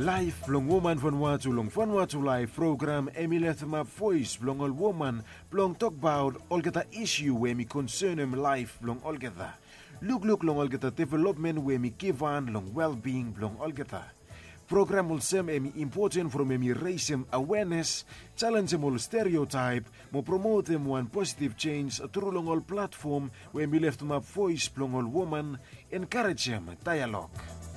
Live blong woman Vanuatu long Vanuatu live program Emilet ma voice blong ol woman blong talk about olgeta issue we mi concern em life blong olgeta. Look long olgeta development we mi give on long well-being blong olgeta. Program ul sem emi important from emi raise em awareness, challenge em ol stereotype, mo promote em one positive change through long ol platform we mi left ma voice blong ol woman, encourage em dialogue.